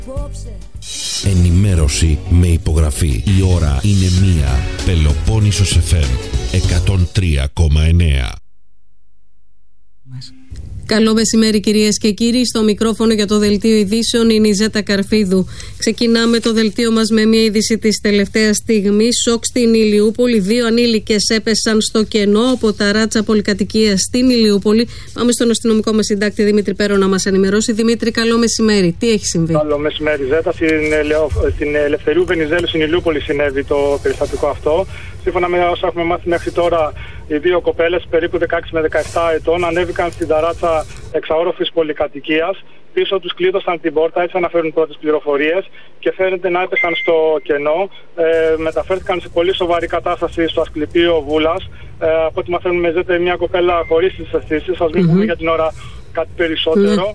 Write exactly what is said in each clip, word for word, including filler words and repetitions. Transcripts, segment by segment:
Ενημέρωση με υπογραφή. Η ώρα είναι μία. Πελοπόννησος εφ εμ εκατόν τρία κόμμα εννέα. Καλό μεσημέρι κυρίες και κύριοι. Στο μικρόφωνο για το Δελτίο Ειδήσεων είναι η Ζέτα Καρφίδου. Ξεκινάμε το δελτίο μας με μια είδηση της τελευταίας στιγμής. Σοκ στην Ηλιούπολη. Δύο ανήλικες έπεσαν στο κενό από ταράτσα πολυκατοικία στην Ηλιούπολη. Πάμε στον αστυνομικό μας συντάκτη Δημήτρη Πέρο να μας ενημερώσει. Δημήτρη, καλό μεσημέρι. Τι έχει συμβεί? Καλό μεσημέρι, Ζέτα. Στην, στην Ελευθερίου Βενιζέλου στην Ηλιούπολη συνέβη το περιστατικό αυτό. Σύμφωνα με όσα έχουμε μάθει μέχρι τώρα, οι δύο κοπέλες, περίπου δεκαέξι με δεκαεπτά ετών, ανέβηκαν στην ταράτσα εξαόροφης πολυκατοικίας. Πίσω τους κλείδωσαν την πόρτα, έτσι αναφέρουν πρώτες πληροφορίες, και φαίνεται να έπεσαν στο κενό. Ε, μεταφέρθηκαν σε πολύ σοβαρή κατάσταση στο Ασκληπείο Βούλας. Ε, από ό,τι μαθαίνουμε, ζέται μια κοπέλα χωρίς τις αισθήσεις. Ας μην πούμε για την ώρα κάτι περισσότερο.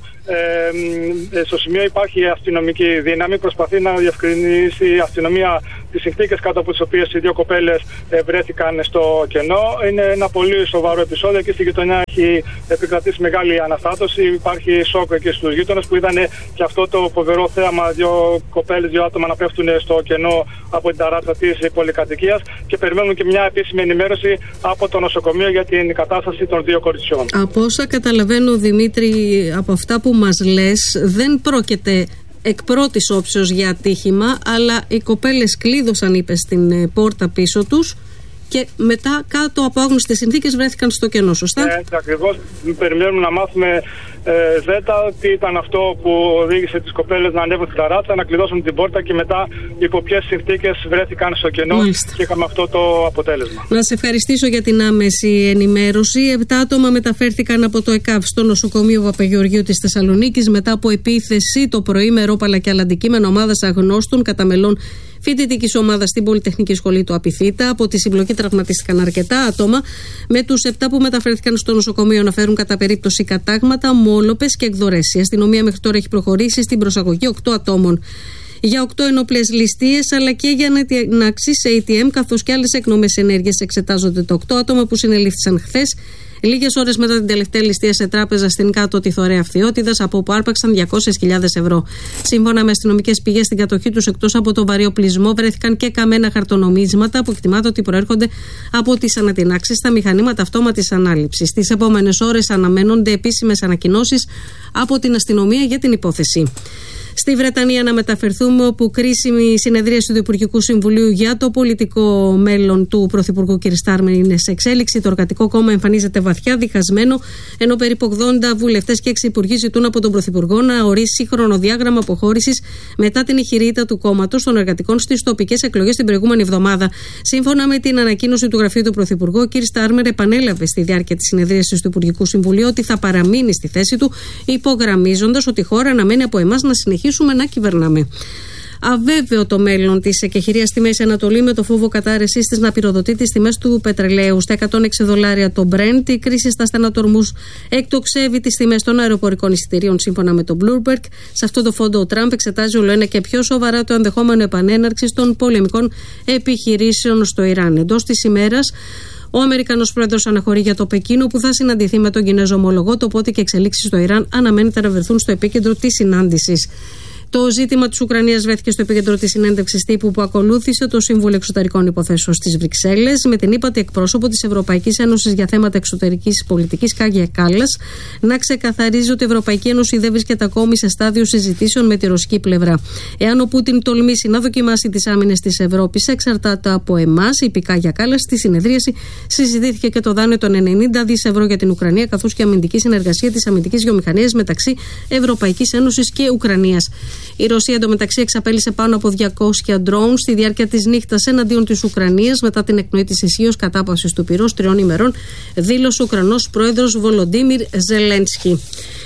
Ε, στο σημείο υπάρχει αστυνομική δύναμη, προσπαθεί να διευκρινίσει η αστυνομία τις συνθήκες κάτω από τις οποίες οι δύο κοπέλες ε, βρέθηκαν στο κενό. Είναι ένα πολύ σοβαρό επεισόδιο και στη γειτονιά έχει επικρατήσει μεγάλη αναστάτωση. Υπάρχει σοκ εκεί στους γείτονες που είδαν και αυτό το φοβερό θέαμα, δύο κοπέλες, δύο άτομα να πέφτουν στο κενό από την ταράτσα της πολυκατοικίας, και περιμένουν και μια επίσημη ενημέρωση από το νοσοκομείο για την κατάσταση των δύο κοριτσιών. Από όσα καταλαβαίνω, Δημήτρη, από αυτά που μας λες, δεν πρόκειται εκ πρώτης όψεως για ατύχημα, αλλά οι κοπέλες κλείδωσαν, είπες, στην πόρτα πίσω τους και μετά κάτω από άγνωστες συνθήκες βρέθηκαν στο κενό, σωστά? Ναι, ακριβώς. Περιμένουμε να μάθουμε, ε, Ζέτα, τι ήταν αυτό που οδήγησε τις κοπέλες να ανέβουν στην ταράτσα, να κλειδώσουν την πόρτα και μετά υπό ποιες συνθήκες βρέθηκαν στο κενό. Μάλιστα. Και είχαμε αυτό το αποτέλεσμα. Να σε ευχαριστήσω για την άμεση ενημέρωση. Επτά άτομα μεταφέρθηκαν από το ΕΚΑΒ στο νοσοκομείο Παπαγεωργίου της Θεσσαλονίκης μετά από επίθεση το πρωί με ρόπαλα και άλλα αντικείμενα ομάδας αγνώστων κατά μελών φοιτητικής ομάδας στην Πολυτεχνική Σχολή του Απιθύτα. Από τη συμπλοκή τραυματίστηκαν αρκετά άτομα, με τους επτά που μεταφέρθηκαν στο νοσοκομείο να φέρουν κατά περίπτωση κατάγματα, μόλοπες και εκδορές. Η αστυνομία μέχρι τώρα έχει προχωρήσει στην προσαγωγή οκτώ ατόμων για οκτώ ενόπλες ληστείες, αλλά και για ανατινάξεις σε έι τι εμ, καθώς και άλλες εκνομές ενέργειας. Εξετάζονται τα οκτώ άτομα που συνελήφθησαν χθες, λίγες ώρες μετά την τελευταία ληστεία σε τράπεζα στην Κάτω τη Θωρέα Φθιώτιδας, από όπου άρπαξαν διακόσιες χιλιάδες ευρώ. Σύμφωνα με αστυνομικές πηγές, στην κατοχή τους, εκτός από το βαρύ οπλισμό, βρέθηκαν και καμένα χαρτονομίσματα που εκτιμάται ότι προέρχονται από τις ανατινάξεις στα μηχανήματα αυτόματης ανάληψης. Τις επόμενες ώρες αναμένονται επίσημες ανακοινώσεις από την αστυνομία για την υπόθεση. Στη Βρετανία να μεταφερθούμε, όπου κρίσιμη συνεδρίαση του Υπουργικού Συμβουλίου για το πολιτικό μέλλον του Πρωθυπουργού κ. Στάρμερ είναι σε εξέλιξη. Το Εργατικό Κόμμα εμφανίζεται βαθιά διχασμένο, ενώ περίπου ογδόντα βουλευτές και έξι υπουργοί ζητούν από τον Πρωθυπουργό να ορίσει χρονοδιάγραμμα αποχώρησης μετά την ηχηρή ήττα του κόμματος των εργατικών στις τοπικές εκλογές την προηγούμενη εβδομάδα. Σύμφωνα με την ανακοίνωση του γραφείου του Πρωθυπουργού, ο κ. Στάρμερ επανέλαβε στη διάρκεια της συνεδρίασης του Υπουργικού Συμβουλίου ότι θα παραμείνει στη θέση του, υπογραμμίζοντας ότι η χώρα αναμένει από εμάς να συνεχίσουμε να κυβερνάμε. Αβέβαιο το μέλλον της εκεχηρίας στη Μέση Ανατολή, με το φόβο κατάρρευσης της να πυροδοτεί τις τιμές του πετρελαίου στα εκατόν έξι δολάρια το Brent. Η κρίση στα στενατορμούς εκτοξεύει τις τιμές των αεροπορικών εισιτηρίων, σύμφωνα με τον Bloomberg. Σε αυτό το φόντο ο Τραμπ εξετάζει όλο ένα και πιο σοβαρά το ενδεχόμενο επανέναρξης των πολεμικών επιχειρήσεων στο Ιράν. Εντός της ημέρας, ο Αμερικανός πρόεδρος αναχωρεί για το Πεκίνο, που θα συναντηθεί με τον Κινέζο ομολογό. Το πότε και εξελίξεις στο Ιράν αναμένεται να βρεθούν στο επίκεντρο της συνάντησης. Το ζήτημα της Ουκρανίας βρέθηκε στο επίκεντρο της συνέντευξης τύπου που ακολούθησε το Συμβούλιο Εξωτερικών Υποθέσεων στις Βρυξέλλες, με την ύπατη εκπρόσωπο της Ευρωπαϊκής Ένωσης για θέματα εξωτερικής πολιτικής, Κάγια Κάλλας, να ξεκαθαρίζει ότι η Ευρωπαϊκή Ένωση δεν βρίσκεται ακόμη σε στάδιο συζητήσεων με τη ρωσική πλευρά. Εάν ο Πούτιν τολμήσει να δοκιμάσει τις άμυνες της Ευρώπης, εξαρτάται από εμάς, είπε η Κάγια Κάλλας. Στη συνεδρίαση συζητήθηκε και το δάνειο των ενενήντα δισεκατομμυρίων ευρώ για την Ουκρανία, καθώς και αμυντική συνεργασία της αμυντικής βιομηχανίας μεταξύ Ευρωπαϊκής Ένωσης και Ουκρανίας. Η Ρωσία εντωμεταξύ εξαπέλυσε πάνω από διακόσια ντρόουν στη διάρκεια της νύχτας εναντίον της Ουκρανίας, μετά την εκπνοή της ισχύως κατάπαυσης του πυρός τριών ημερών, δήλωσε ο Ουκρανός πρόεδρος Βολοντίμιρ Ζελένσκι.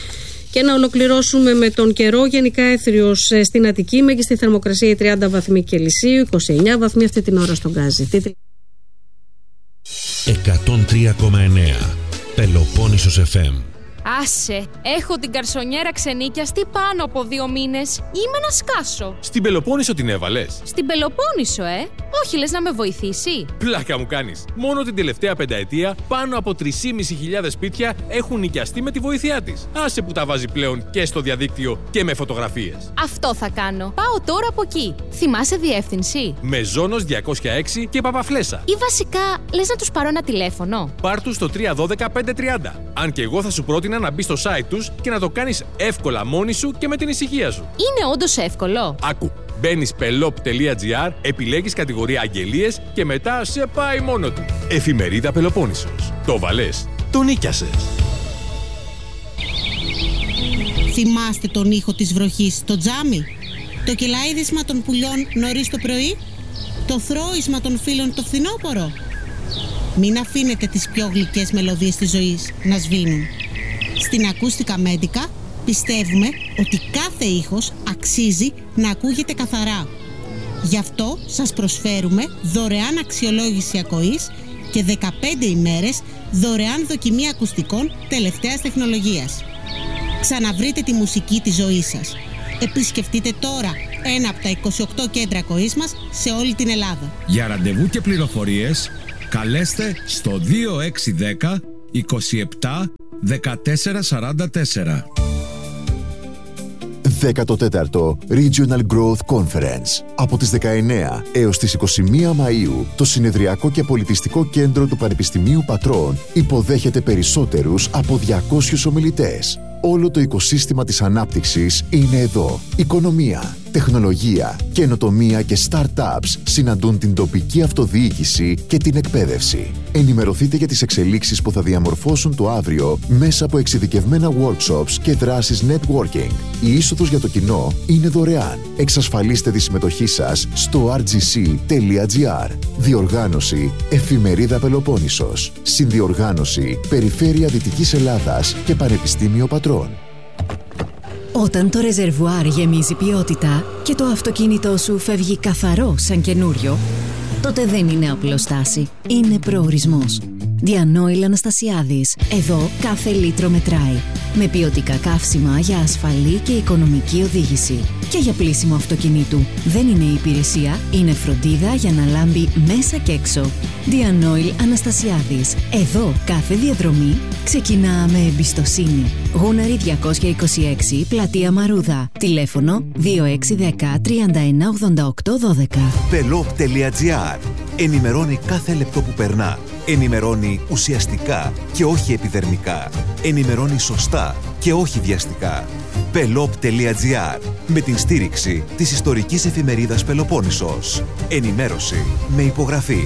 Και να ολοκληρώσουμε με τον καιρό. Γενικά έθριος στην Αττική, μέγιστη θερμοκρασία τριάντα βαθμοί Κελσίου, είκοσι εννέα βαθμοί αυτή την ώρα στον Γκάζι. εκατόν τρία κόμμα εννέα Πελοπόννησος εφ εμ. Άσε, έχω την καρσονιέρα ξενίκιαστη πάνω από δύο μήνες. Είμαι να σκάσω. Στην Πελοπόννησο την έβαλες? Στην Πελοπόννησο, ε. Όχι, λες να με βοηθήσει? Πλάκα μου κάνεις. Μόνο την τελευταία πενταετία πάνω από τρεις χιλιάδες πεντακόσια σπίτια έχουν νοικιαστεί με τη βοήθειά της. Άσε που τα βάζει πλέον και στο διαδίκτυο και με φωτογραφίες. Αυτό θα κάνω. Πάω τώρα από εκεί. Θυμάσαι διεύθυνση? Μεζόνος διακόσια έξι και Παπαφλέσσα. Ή βασικά, λες να τους πάρω ένα τηλέφωνο? Πάρ' τους στο τρία ένα δύο πέντε τριάντα. Αν και εγώ θα σου πρότεινα να μπεις στο site τους και να το κάνεις εύκολα μόνη σου και με την ησυχία σου. Είναι όντως εύκολο? Άκου. Μπαίνεις πελόπ τελεία τζι άρ, επιλέγεις κατηγορία αγγελίες και μετά σε πάει μόνο του. Εφημερίδα Πελοπόννησος. Το βαλές, το νίκιασες. Θυμάστε τον ήχο της βροχής στο τζάμι? Το κελάιδισμα των πουλιών νωρίς το πρωί? Το θρώισμα των φίλων το φθινόπωρο? Μην αφήνετε τις πιο γλυκές μελωδίες της ζωής να σβήνουν. Στην Ακούστικα Μέντικα πιστεύουμε ότι κάθε ήχος αξίζει να ακούγεται καθαρά. Γι' αυτό σας προσφέρουμε δωρεάν αξιολόγηση ακοής και δεκαπέντε ημέρες δωρεάν δοκιμή ακουστικών τελευταίας τεχνολογίας. Ξαναβρείτε τη μουσική της ζωής σας. Επισκεφτείτε τώρα ένα από τα είκοσι οκτώ κέντρα ακοής μας σε όλη την Ελλάδα. Για ραντεβού και πληροφορίες καλέστε στο δύο έξι ένα μηδέν είκοσι επτά δεκατέσσερα σαράντα τέσσερα. δέκατο τέταρτο Regional Growth Conference. Από τις δεκαεννέα έως τις είκοσι μία Μαΐου, το Συνεδριακό και Πολιτιστικό Κέντρο του Πανεπιστημίου Πατρών υποδέχεται περισσότερους από διακόσιους ομιλητές. Όλο το οικοσύστημα της ανάπτυξης είναι εδώ. Οικονομία, τεχνολογία, καινοτομία και startups συναντούν την τοπική αυτοδιοίκηση και την εκπαίδευση. Ενημερωθείτε για τις εξελίξεις που θα διαμορφώσουν το αύριο μέσα από εξειδικευμένα workshops και δράσεις networking. Η είσοδος για το κοινό είναι δωρεάν. Εξασφαλίστε τη συμμετοχή σας στο αρ τζι σι τελεία τζι άρ. Διοργάνωση Εφημερίδα Πελοπόννησος. Συνδιοργάνωση Περιφέρεια Δυτικής Ελλάδας και Πανεπιστήμιο Πατρών. Όταν το ρεζερβουάρ γεμίζει ποιότητα και το αυτοκίνητό σου φεύγει καθαρό σαν καινούριο, τότε δεν είναι απλοστάση, είναι προορισμός. Διανόηλ Αναστασιάδης. Εδώ κάθε λίτρο μετράει. Με ποιοτικά καύσιμα για ασφαλή και οικονομική οδήγηση. Και για πλύσιμο αυτοκινήτου. Δεν είναι υπηρεσία, είναι φροντίδα για να λάμπει μέσα και έξω. Διανόηλ Αναστασιάδης. Εδώ κάθε διαδρομή ξεκινά με εμπιστοσύνη. Γούναρη διακόσια είκοσι έξι, Πλατεία Μαρούδα. Τηλέφωνο δύο έξι ένα μηδέν τριάντα ένα ογδόντα οκτώ δώδεκα. πελόπ τελεία τζι άρ. Ενημερώνει κάθε λεπτό που περνά. Ενημερώνει ουσιαστικά και όχι επιδερμικά. Ενημερώνει σωστά και όχι βιαστικά. πελόπ τελεία τζι άρ. Με την στήριξη της ιστορικής εφημερίδας Πελοπόννησος. Ενημέρωση με υπογραφή.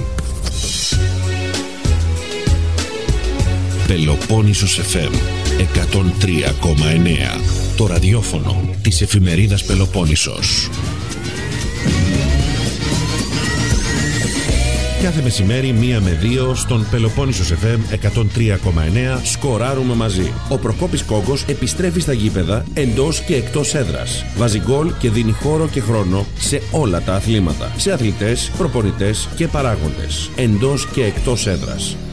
Πελοπόννησος εφ εμ εκατόν τρία κόμμα εννέα. Το ραδιόφωνο της εφημερίδας Πελοπόννησος. Κάθε μεσημέρι μία με δύο στον Πελοπόννησος εφ εμ εκατόν τρία κόμμα εννέα σκοράρουμε μαζί. Ο Προκόπης Κόγκος επιστρέφει στα γήπεδα εντός και εκτός έδρας. Βάζει γκολ και δίνει χώρο και χρόνο σε όλα τα αθλήματα. Σε αθλητές, προπονητές και παράγοντες. Εντός και εκτός έδρας.